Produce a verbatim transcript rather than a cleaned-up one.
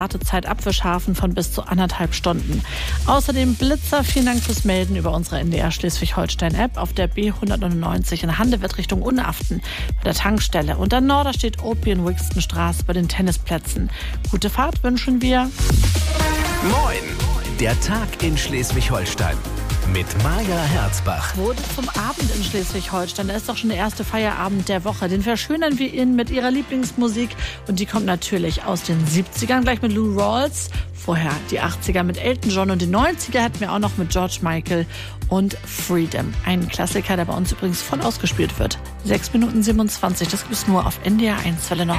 Wartezeit Abwischhafen von bis zu anderthalb Stunden. Außerdem Blitzer, vielen Dank fürs Melden über unsere N D R Schleswig-Holstein-App auf der B hundertneunundneunzig in Handewitt Richtung Unaften bei der Tankstelle. Und dann Norderstedt Opi in Wixtonstraße bei den Tennisplätzen. Gute Fahrt wünschen wir. Moin, der Tag in Schleswig-Holstein. Mit Maja Herzbach. Wurde zum Abend in Schleswig-Holstein. Da ist doch schon der erste Feierabend der Woche. Den verschönern wir Ihnen mit Ihrer Lieblingsmusik. Und die kommt natürlich aus den siebzigern, gleich mit Lou Rawls. Vorher die achtziger mit Elton John und die neunziger hatten wir auch noch mit George Michael und Freedom. Ein Klassiker, der bei uns übrigens voll ausgespielt wird. sechs Minuten siebenundzwanzig, das gibt es nur auf N D R eins Welle Nord.